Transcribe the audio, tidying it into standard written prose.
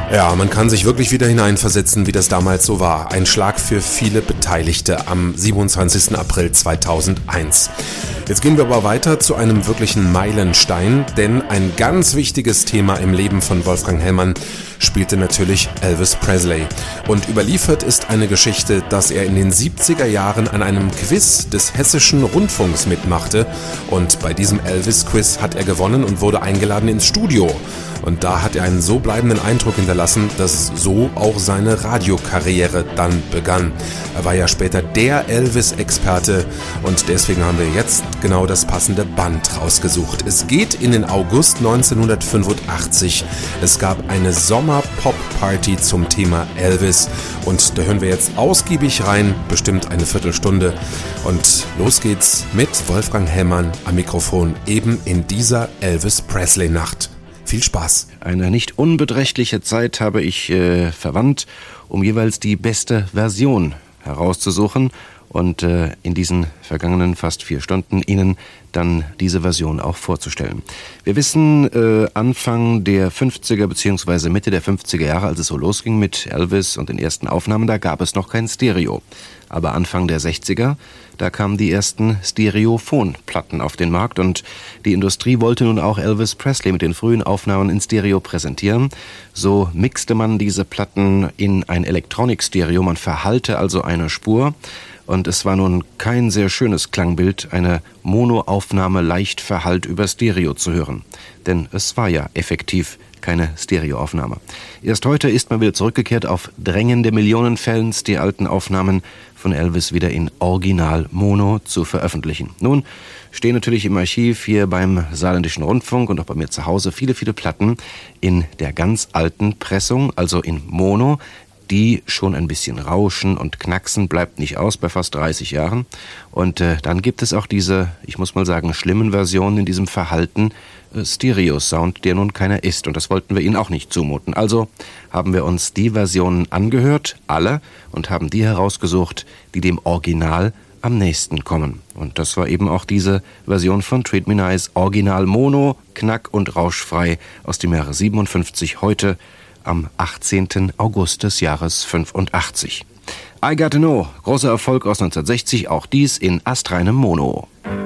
Ja, man kann sich wirklich wieder hineinversetzen, wie das damals so war. Ein Schlag für viele Beteiligte am 27. April 2001. Jetzt gehen wir aber weiter zu einem wirklichen Meilenstein, denn ein ganz wichtiges Thema im Leben von Wolfgang Hellmann spielte natürlich Elvis Presley. Und überliefert ist eine Geschichte, dass er in den 70er Jahren an einem Quiz des Hessischen Rundfunks mitmachte. Und bei diesem Elvis-Quiz hat er gewonnen und wurde eingeladen ins Studio. Und da hat er einen so bleibenden Eindruck hinterlassen, dass so auch seine Radiokarriere dann begann. Er war ja später der Elvis-Experte und deswegen haben wir jetzt genau das passende Band rausgesucht. Es geht in den August 1985. Es gab eine Sommer-Pop-Party zum Thema Elvis und da hören wir jetzt ausgiebig rein, bestimmt eine Viertelstunde. Und los geht's mit Wolfgang Hellmann am Mikrofon, eben in dieser Elvis-Presley-Nacht. Viel Spaß. Eine nicht unbeträchtliche Zeit habe ich verwandt, um jeweils die beste Version herauszusuchen und in diesen vergangenen fast 4 Stunden Ihnen dann diese Version auch vorzustellen. Wir wissen, Anfang der 50er bzw. Mitte der 50er Jahre, als es so losging mit Elvis und den ersten Aufnahmen, da gab es noch kein Stereo. Aber Anfang der 60er, da kamen die ersten Stereophonplatten auf den Markt und die Industrie wollte nun auch Elvis Presley mit den frühen Aufnahmen in Stereo präsentieren. So mixte man diese Platten in ein Elektronik-Stereo, man verhallte also eine Spur. Und es war nun kein sehr schönes Klangbild, eine Monoaufnahme leicht verhallt über Stereo zu hören. Denn es war ja effektiv keine Stereoaufnahme. Erst heute ist man wieder zurückgekehrt auf drängende Millionenfällen, die alten Aufnahmen von Elvis wieder in Original Mono zu veröffentlichen. Nun stehen natürlich im Archiv hier beim Saarländischen Rundfunk und auch bei mir zu Hause viele Platten in der ganz alten Pressung, also in Mono, die schon ein bisschen rauschen und knacksen, bleibt nicht aus bei fast 30 Jahren. Und dann gibt es auch diese, ich muss mal sagen, schlimmen Versionen in diesem verhallten Stereo-Sound, der nun keiner ist. Und das wollten wir Ihnen auch nicht zumuten. Also haben wir uns die Versionen angehört, alle, und haben die herausgesucht, die dem Original am nächsten kommen. Und das war eben auch diese Version von Treat Me Nice, Original Mono, knack- und rauschfrei aus dem Jahre 57, heute am 18. August des Jahres 85. I Got to Know, großer Erfolg aus 1960, auch dies in astreinem Mono.